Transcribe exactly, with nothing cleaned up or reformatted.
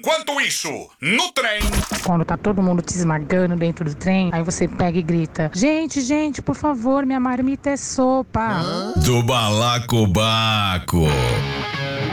Enquanto isso, no trem... Quando tá todo mundo te esmagando dentro do trem, aí você pega e grita: gente, gente, por favor, minha marmita é sopa. Do Balacobaco.